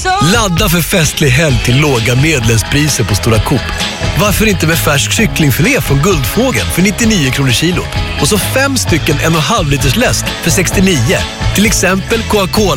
Ladda för festlig helg till låga medlemspriser på Stora Coop. Varför inte med färsk kycklingfilé från Guldfågeln för 99 kronor kilo? Och så 5 stycken 1,5 liters läsk för 69. Till exempel Coca-Cola